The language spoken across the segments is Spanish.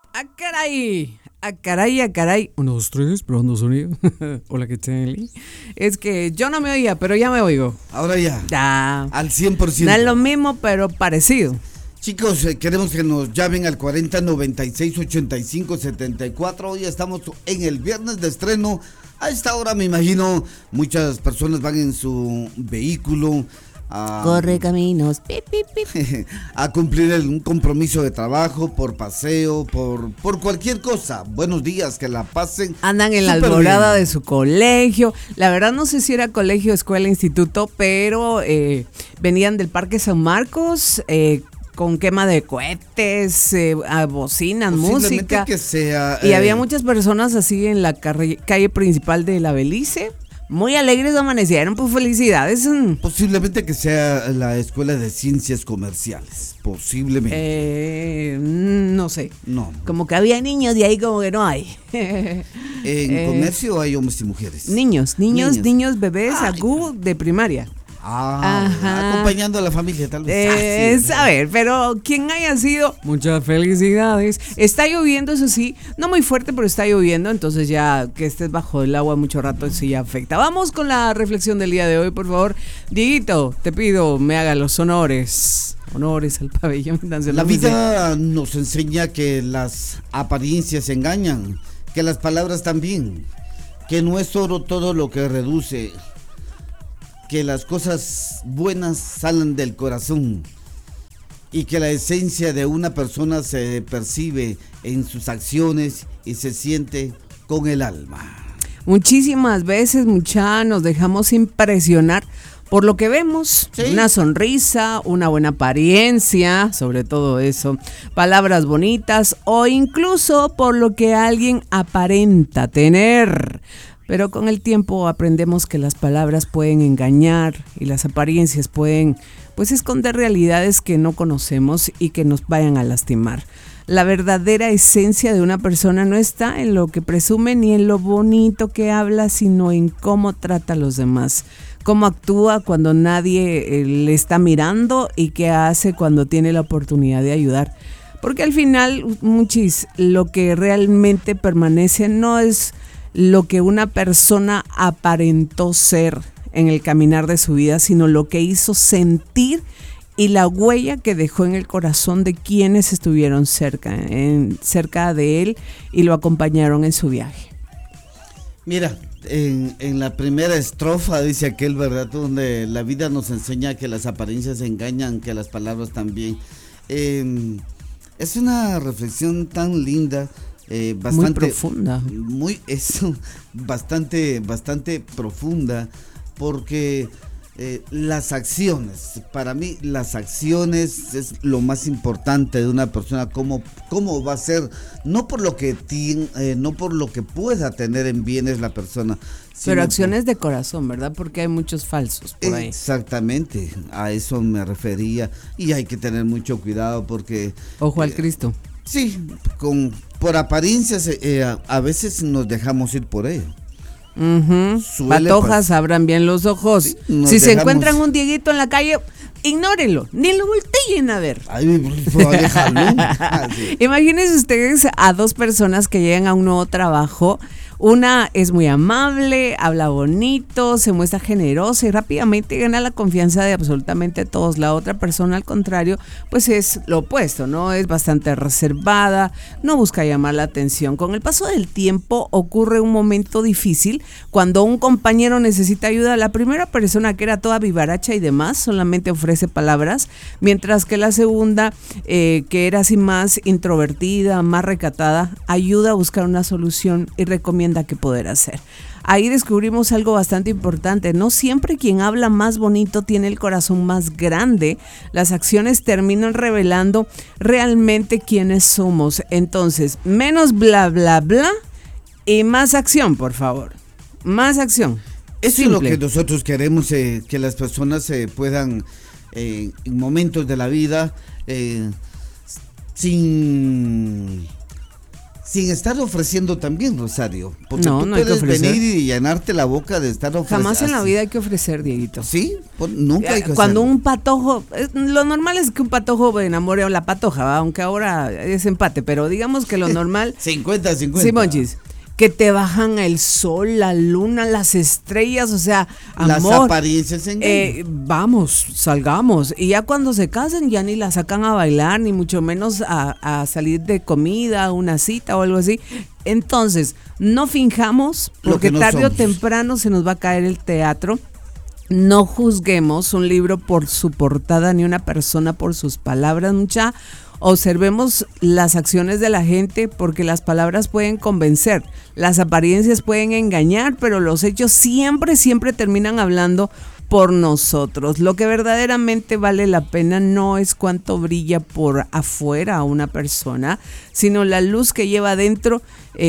¡Ah, caray! ¡Ah, caray, ah, caray! 1, 2, 3, probando sonido. Hola, ¿qué tal? Es que yo no me oía, pero ya me oigo. Ahora ya. Ya. Al 100%. No es lo mismo, pero parecido. Chicos, queremos que nos llamen al 40 96 85 74. Hoy estamos en el viernes de estreno. A esta hora me imagino muchas personas van en su vehículo Corre caminos. Pip, pip, pip. a cumplir un compromiso de trabajo, por paseo, por cualquier cosa. Buenos días, que la pasen. Andan en la súper alborada bien. de su colegio. La verdad no sé si era colegio, escuela, instituto, pero venían del Parque San Marcos con quema de cohetes, bocinas, Posiblemente música. que sea, Y había muchas personas así en la calle principal de La Belice. Muy alegres amanecieron, pues felicidades. Posiblemente que sea la Escuela de Ciencias Comerciales. Posiblemente. No sé. No. Como que había niños y ahí como que no hay. En comercio hay hombres y mujeres. Niños, bebés, agú de primaria. Ajá. Acompañando a la familia, tal vez. A ver, pero quien haya sido, muchas felicidades. Está lloviendo, eso sí, no muy fuerte, pero está lloviendo, entonces ya que estés bajo el agua mucho rato, eso ya afecta. Vamos con la reflexión del día de hoy, por favor. Dieguito, te pido, me haga los honores. Honores al pabellón nacional. La vida nos enseña que las apariencias engañan, que las palabras también, que no es oro todo lo que reduce, que las cosas buenas salen del corazón y que la esencia de una persona se percibe en sus acciones y se siente con el alma. Muchísimas veces, nos dejamos impresionar por lo que vemos, ¿Sí? Una sonrisa, una buena apariencia, sobre todo eso, palabras bonitas o incluso por lo que alguien aparenta tener. Pero con el tiempo aprendemos que las palabras pueden engañar y las apariencias pueden, pues, esconder realidades que no conocemos y que nos vayan a lastimar. La verdadera esencia de una persona no está en lo que presume ni en lo bonito que habla, sino en cómo trata a los demás, cómo actúa cuando nadie le está mirando y qué hace cuando tiene la oportunidad de ayudar. Porque al final, lo que realmente permanece no es lo que una persona aparentó ser en el caminar de su vida, sino lo que hizo sentir y la huella que dejó en el corazón de quienes estuvieron cerca de él y lo acompañaron en su viaje. Mira, en la primera estrofa dice aquel, ¿verdad? Donde la vida nos enseña que las apariencias engañan, que las palabras también. Es una reflexión tan linda. Bastante muy profunda. Bastante profunda, porque las acciones, para mí las acciones es lo más importante de una persona, cómo va a ser, no por lo que no por lo que pueda tener en bienes la persona, pero acciones de corazón, ¿verdad? Porque hay muchos falsos por ahí. Exactamente, a eso me refería, y hay que tener mucho cuidado porque ojo al Cristo. Sí, por apariencias a veces nos dejamos ir por ello. Patojas, abran bien los ojos. Sí, si se encuentran un Dieguito en la calle, ignórenlo, ni lo volteen a ver. Ay, sí. Imagínense ustedes a dos personas que llegan a un nuevo trabajo. Una es muy amable, habla bonito, se muestra generosa y rápidamente gana la confianza de absolutamente todos. La otra persona, al contrario, pues es lo opuesto, ¿no? Es bastante reservada, no busca llamar la atención. Con el paso del tiempo ocurre un momento difícil cuando un compañero necesita ayuda. La primera persona, que era toda vivaracha y demás, solamente ofrece palabras, mientras que la segunda, que era así más introvertida, más recatada, ayuda a buscar una solución y recomienda qué poder hacer. Ahí descubrimos algo bastante importante. No siempre quien habla más bonito tiene el corazón más grande. Las acciones terminan revelando realmente quiénes somos. Entonces, menos bla, bla, bla y más acción, por favor. Más acción. Eso Simple. es lo que nosotros queremos, que las personas puedan, en momentos de la vida, sin sin estar ofreciendo también, Rosario. Porque No, tú no hay que puedes ofrecer. venir y llenarte la boca de estar ofreciendo. Jamás en la vida hay que ofrecer, Dieguito. Sí, nunca hay que Cuando hacerlo. un patojo, lo normal es que un patojo enamore a la patoja, ¿va? Aunque ahora es empate, pero digamos que lo normal, 50-50. sí, Monchis, que te bajan el sol, la luna, las estrellas, o sea, Las amor, apariencias engañan. vamos, salgamos. Y ya cuando se casen ya ni la sacan a bailar, ni mucho menos a salir de comida, una cita o algo así. Entonces, no finjamos, Lo porque que no tarde o somos. temprano se nos va a caer el teatro. No juzguemos un libro por su portada ni una persona por sus palabras, mucha. Observemos las acciones de la gente porque las palabras pueden convencer, las apariencias pueden engañar, pero los hechos siempre terminan hablando por nosotros. Lo que verdaderamente vale la pena no es cuánto brilla por afuera una persona, sino la luz que lleva adentro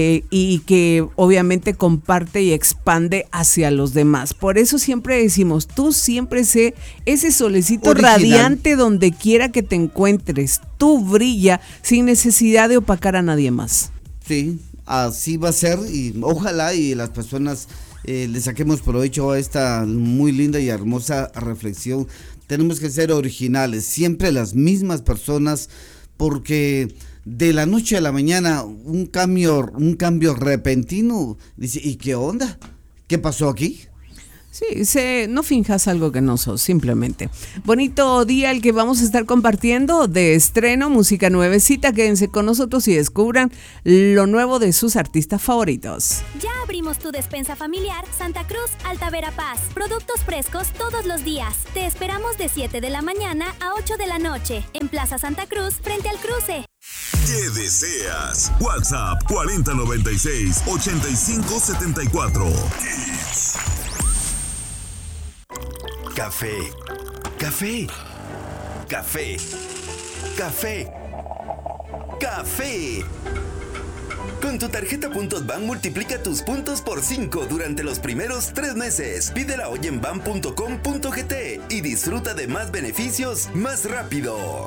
y que obviamente comparte y expande hacia los demás. Por eso siempre decimos, tú siempre sé ese solecito Original. radiante donde quiera que te encuentres. Tú brilla sin necesidad de opacar a nadie más. Sí, así va a ser y ojalá y las personas le saquemos provecho a esta muy linda y hermosa reflexión. Tenemos que ser originales, siempre las mismas personas, porque de la noche a la mañana un cambio repentino, dice, ¿y qué onda? ¿Qué pasó aquí? Sí, no finjas algo que no sos, simplemente. Bonito día el que vamos a estar compartiendo de estreno, música nuevecita. Quédense con nosotros y descubran lo nuevo de sus artistas favoritos. Ya abrimos tu despensa familiar Santa Cruz Alta Verapaz. Productos frescos todos los días. Te esperamos de 7 de la mañana a 8 de la noche en Plaza Santa Cruz frente al cruce. ¿Qué deseas? WhatsApp 4096-8574. Kids. Café, café, café, café, café. Con tu tarjeta Puntos Ban multiplica tus puntos por 5 durante los primeros 3 meses. Pídela hoy en ban.com.gt y disfruta de más beneficios más rápido.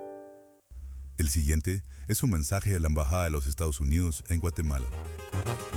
El siguiente es un mensaje de la Embajada de los Estados Unidos en Guatemala.